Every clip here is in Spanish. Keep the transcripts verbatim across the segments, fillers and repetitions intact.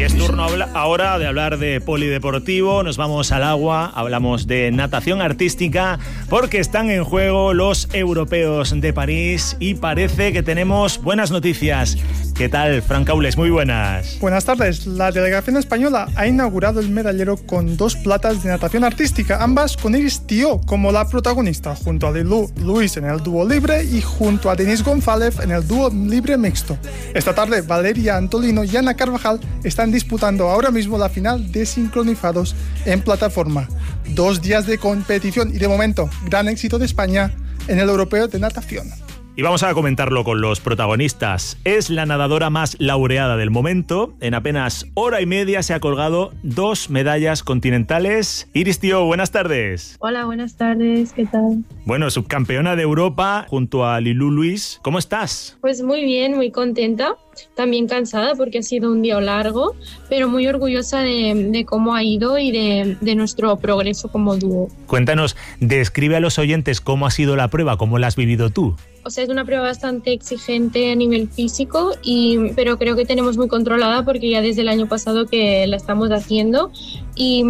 Y es turno ahora de hablar de polideportivo, nos vamos al agua, hablamos de natación artística, porque están en juego los europeos de París y parece que tenemos buenas noticias. ¿Qué tal, Fran Caules? Muy buenas. Buenas tardes. La delegación española ha inaugurado el medallero con dos platas de natación artística, ambas con Iris Tío como la protagonista, junto a Lilú Luis en el dúo libre y junto a Denis González en el dúo libre mixto. Esta tarde, Valeria Antolino y Ana Carvajal están disputando ahora mismo la final de sincronizados en plataforma. Dos días de competición y de momento, gran éxito de España en el europeo de natación. Y vamos a comentarlo con los protagonistas. Es la nadadora más laureada del momento. En apenas hora y media se ha colgado dos medallas continentales. Iris Tío, buenas tardes. Hola, buenas tardes, ¿qué tal? Bueno, subcampeona de Europa junto a Lilú Luis. ¿Cómo estás? Pues muy bien, muy contenta. También cansada porque ha sido un día largo, pero muy orgullosa de, de cómo ha ido y de, de nuestro progreso como dúo. Cuéntanos, describe a los oyentes cómo ha sido la prueba, cómo la has vivido tú. O sea, es una prueba bastante exigente a nivel físico, y, pero creo que tenemos muy controlada porque ya desde el año pasado que la estamos haciendo, y,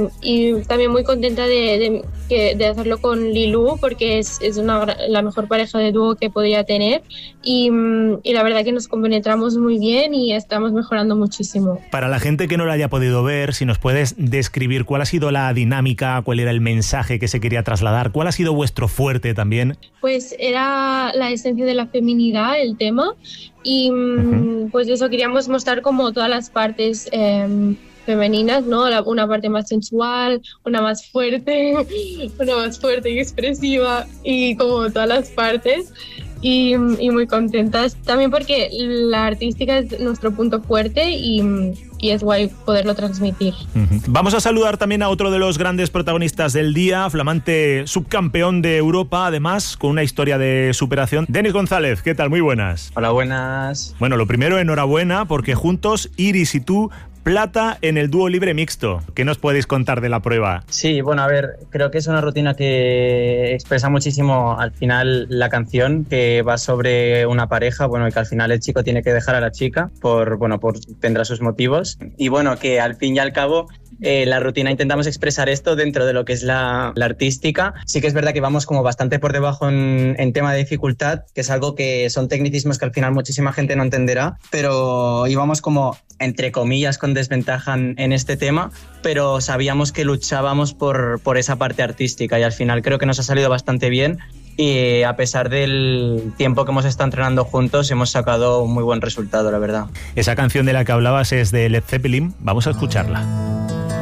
y también muy contenta de, de, de hacerlo con Lilú porque es, es una, la mejor pareja de dúo que podría tener, y, y la verdad que nos compenetramos muy bien y estamos mejorando muchísimo. Para la gente que no lo haya podido ver, si nos puedes describir cuál ha sido la dinámica, cuál era el mensaje que se quería trasladar, cuál ha sido vuestro fuerte también. Pues era la esencia de la feminidad, el tema, y uh-huh. pues eso, queríamos mostrar como todas las partes eh, femeninas, ¿no? La, una parte más sensual, una más fuerte, una más fuerte y expresiva, y como todas las partes. Y, y muy contentas también porque la artística es nuestro punto fuerte y, y es guay poderlo transmitir. Uh-huh. Vamos a saludar también a otro de los grandes protagonistas del día, flamante subcampeón de Europa, además con una historia de superación. Denis González, ¿qué tal? Muy buenas. Hola, buenas. Bueno, lo primero, enhorabuena, porque juntos Iris y tú, plata en el dúo libre mixto. ¿Qué nos podéis contar de la prueba? Sí, bueno, a ver, creo que es una rutina que expresa muchísimo al final la canción, que va sobre una pareja, bueno, y que al final el chico tiene que dejar a la chica por, bueno, por tendrá sus motivos, y bueno, que al fin y al cabo Eh, la rutina intentamos expresar esto dentro de lo que es la, la artística. Sí que es verdad que vamos como bastante por debajo en, en tema de dificultad, que es algo que son tecnicismos que al final muchísima gente no entenderá, pero íbamos como entre comillas con desventaja en, en este tema, pero sabíamos que luchábamos por, por esa parte artística y al final creo que nos ha salido bastante bien. Y a pesar del tiempo que hemos estado entrenando juntos, hemos sacado un muy buen resultado, la verdad. Esa canción de la que hablabas es de Led Zeppelin. Vamos a escucharla.